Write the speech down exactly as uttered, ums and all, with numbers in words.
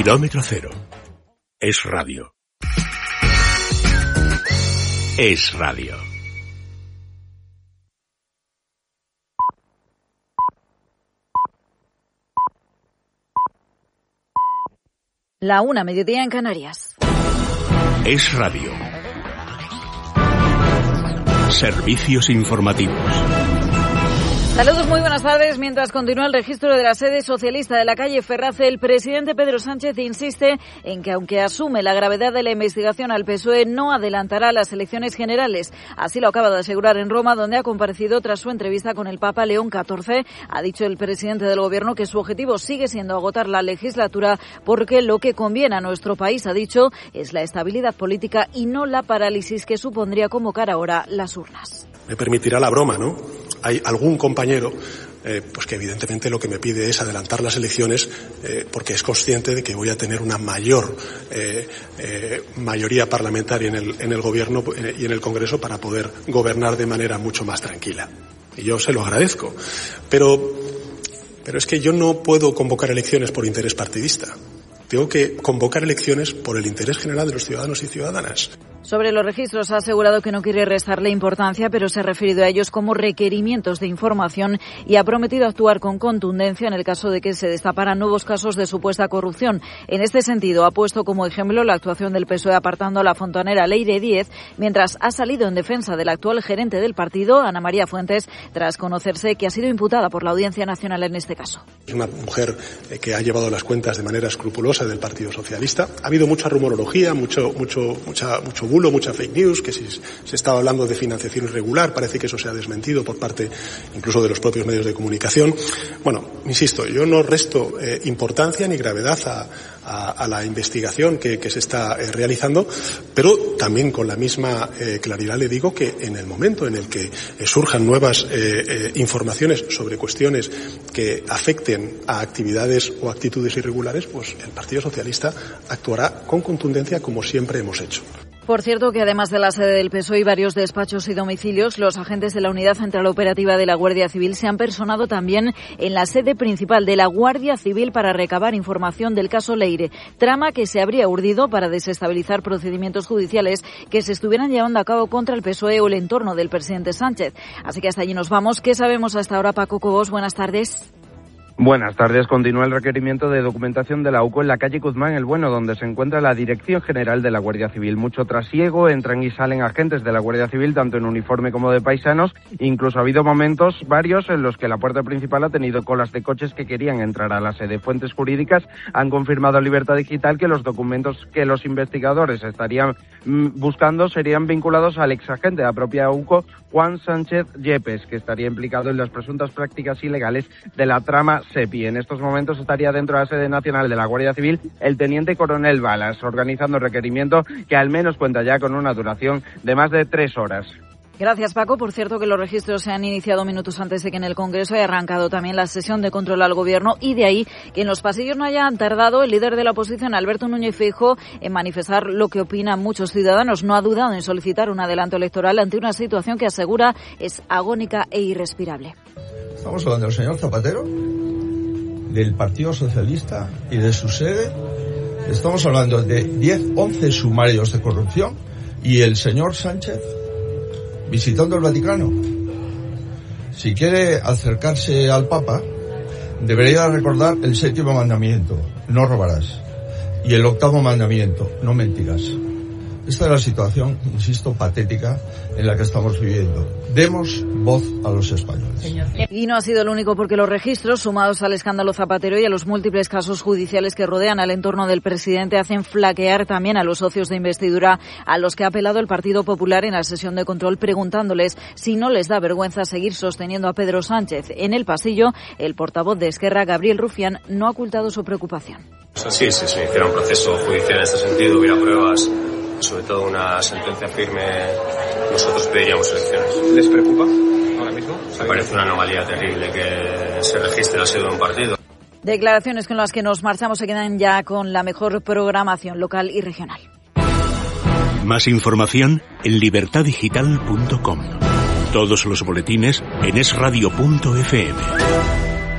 Kilómetro cero. Es radio. Es radio. La una, mediodía en Canarias. Es radio. Servicios informativos. Saludos, muy buenas tardes. Mientras continúa el registro de la sede socialista de la calle Ferraz, el presidente Pedro Sánchez insiste en que, aunque asume la gravedad de la investigación al P S O E, no adelantará las elecciones generales. Así lo acaba de asegurar en Roma, donde ha comparecido tras su entrevista con el Papa León catorce. Ha dicho el presidente del Gobierno que su objetivo sigue siendo agotar la legislatura, porque lo que conviene a nuestro país, ha dicho, es la estabilidad política y no la parálisis que supondría convocar ahora las urnas. Me permitirá la broma, ¿no? Hay algún compañero eh, pues que evidentemente lo que me pide es adelantar las elecciones eh, porque es consciente de que voy a tener una mayor eh, eh, mayoría parlamentaria en el, en el Gobierno eh, y en el Congreso para poder gobernar de manera mucho más tranquila. Y yo se lo agradezco. Pero, pero es que yo no puedo convocar elecciones por interés partidista. Tengo que convocar elecciones por el interés general de los ciudadanos y ciudadanas. Sobre los registros ha asegurado que no quiere restarle importancia, pero se ha referido a ellos como requerimientos de información y ha prometido actuar con contundencia en el caso de que se destaparan nuevos casos de supuesta corrupción. En este sentido, ha puesto como ejemplo la actuación del P S O E apartando a la fontanera Leire Díez, mientras ha salido en defensa del actual gerente del partido, Ana María Fuentes, tras conocerse que ha sido imputada por la Audiencia Nacional en este caso. Es una mujer que ha llevado las cuentas de manera escrupulosa del Partido Socialista. Ha habido mucha rumorología, mucho, mucho, mucha, mucho bulo, mucha fake news, que si se estaba hablando de financiación irregular, parece que eso se ha desmentido por parte incluso de los propios medios de comunicación. Bueno, insisto, yo no resto eh, importancia ni gravedad a, a, a la investigación que, que se está eh, realizando, pero también con la misma eh, claridad le digo que en el momento en el que eh, surjan nuevas eh, eh, informaciones sobre cuestiones que afecten a actividades o actitudes irregulares, pues el Partido Socialista actuará con contundencia como siempre hemos hecho. Por cierto, que además de la sede del P S O E y varios despachos y domicilios, los agentes de la Unidad Central Operativa de la Guardia Civil se han personado también en la sede principal de la Guardia Civil para recabar información del caso Leire, trama que se habría urdido para desestabilizar procedimientos judiciales que se estuvieran llevando a cabo contra el P S O E o el entorno del presidente Sánchez. Así que hasta allí nos vamos. ¿Qué sabemos hasta ahora, Paco Cobos? Buenas tardes. Buenas tardes. Continúa el requerimiento de documentación de la U C O en la calle Guzmán el Bueno, donde se encuentra la Dirección General de la Guardia Civil. Mucho trasiego, entran y salen agentes de la Guardia Civil, tanto en uniforme como de paisanos. Incluso ha habido momentos varios en los que la puerta principal ha tenido colas de coches que querían entrar a la sede. Fuentes jurídicas han confirmado a Libertad Digital que los documentos que los investigadores estarían mm, buscando serían vinculados al exagente de la propia U C O, Juan Sánchez Yepes, que estaría implicado en las presuntas prácticas ilegales de la trama SEPI. En estos momentos estaría dentro de la sede nacional de la Guardia Civil el teniente coronel Balas, organizando el requerimiento que al menos cuenta ya con una duración de más de tres horas. Gracias, Paco. Por cierto, que los registros se han iniciado minutos antes de que en el Congreso haya arrancado también la sesión de control al Gobierno, y de ahí que en los pasillos no hayan tardado el líder de la oposición, Alberto Núñez Feijóo, en manifestar lo que opinan muchos ciudadanos. No ha dudado en solicitar un adelanto electoral ante una situación que asegura es agónica e irrespirable. Estamos hablando del señor Zapatero, del Partido Socialista y de su sede. Estamos hablando de diez, once sumarios de corrupción y el señor Sánchez visitando el Vaticano. Si quiere acercarse al Papa, debería recordar el séptimo mandamiento, no robarás, y el octavo mandamiento, no mentirás. Esta es la situación, insisto, patética en la que estamos viviendo. Demos voz a los españoles. Y no ha sido el único, porque los registros, sumados al escándalo Zapatero y a los múltiples casos judiciales que rodean al entorno del presidente, hacen flaquear también a los socios de investidura, a los que ha apelado el Partido Popular en la sesión de control, preguntándoles si no les da vergüenza seguir sosteniendo a Pedro Sánchez. En el pasillo, el portavoz de Esquerra, Gabriel Rufián, no ha ocultado su preocupación. Sí, sí, si hiciera un proceso judicial en este sentido, hubiera pruebas, sobre todo una sentencia firme, nosotros pediríamos elecciones. ¿Les preocupa ahora mismo? Me parece una anomalía terrible que se registre la sede de un partido. Declaraciones con las que nos marchamos se quedan ya con la mejor programación local y regional. Más información en libertad digital punto com. Todos los boletines en es radio punto efe eme.